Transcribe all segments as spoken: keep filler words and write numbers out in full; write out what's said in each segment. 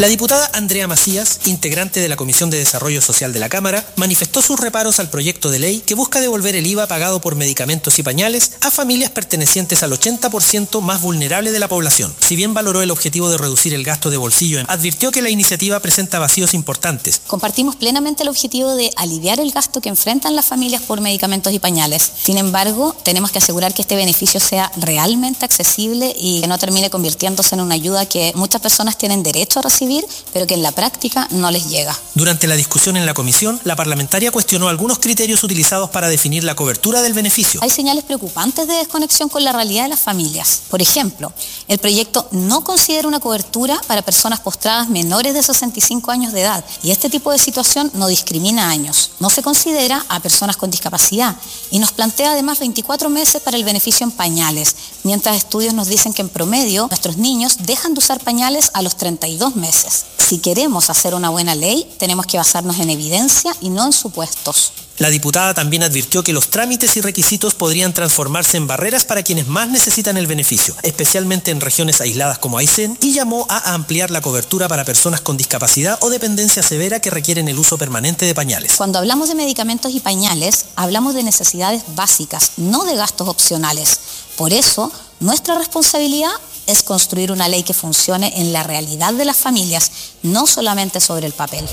La diputada Andrea Macías, integrante de la Comisión de Desarrollo Social de la Cámara, manifestó sus reparos al proyecto de ley que busca devolver el I V A pagado por medicamentos y pañales a familias pertenecientes al ochenta por ciento más vulnerable de la población. Si bien valoró el objetivo de reducir el gasto de bolsillo, advirtió que la iniciativa presenta vacíos importantes. Compartimos plenamente el objetivo de aliviar el gasto que enfrentan las familias por medicamentos y pañales. Sin embargo, tenemos que asegurar que este beneficio sea realmente accesible y que no termine convirtiéndose en una ayuda que muchas personas tienen derecho a recibir, pero que en la práctica no les llega. Durante la discusión en la comisión, la parlamentaria cuestionó algunos criterios utilizados para definir la cobertura del beneficio. Hay señales preocupantes de desconexión con la realidad de las familias. Por ejemplo, el proyecto no considera una cobertura para personas postradas menores de sesenta y cinco años de edad, y este tipo de situación no discrimina años. No se considera a personas con discapacidad y nos plantea además veinticuatro meses para el beneficio en pañales, mientras estudios nos dicen que en promedio nuestros niños dejan de usar pañales a los treinta y dos meses. Si queremos hacer una buena ley, tenemos que basarnos en evidencia y no en supuestos. La diputada también advirtió que los trámites y requisitos podrían transformarse en barreras para quienes más necesitan el beneficio, especialmente en regiones aisladas como Aysén, y llamó a ampliar la cobertura para personas con discapacidad o dependencia severa que requieren el uso permanente de pañales. Cuando hablamos de medicamentos y pañales, hablamos de necesidades básicas, no de gastos opcionales. Por eso, nuestra responsabilidad es construir una ley que funcione en la realidad de las familias, no solamente sobre el papel.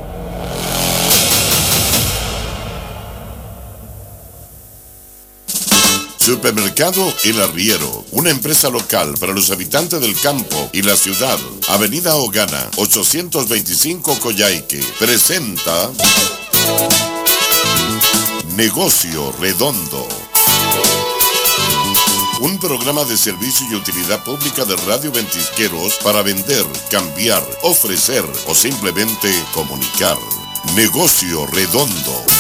Supermercado El Arriero, una empresa local para los habitantes del campo y la ciudad. Avenida Ogana, ochocientos veinticinco Coyhaique, presenta Negocio Redondo. Un programa de servicio y utilidad pública de Radio Ventisqueros para vender, cambiar, ofrecer o simplemente comunicar. Negocio Redondo.